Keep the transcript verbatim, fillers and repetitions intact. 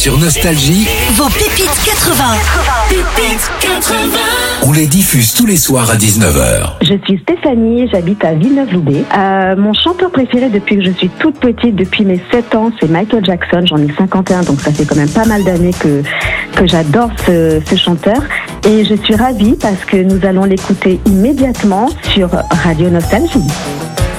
Sur Nostalgie, vos pépites quatre-vingts. Pépites quatre-vingts. On les diffuse tous les soirs à dix-neuf heures. Je suis Stéphanie, j'habite à Villeneuve-Loubet. Euh, mon chanteur préféré depuis que je suis toute petite, depuis mes sept ans, c'est Michael Jackson. J'en ai cinquante et un, donc ça fait quand même pas mal d'années que, que j'adore ce, ce chanteur. Et je suis ravie parce que nous allons l'écouter immédiatement sur Radio Nostalgie.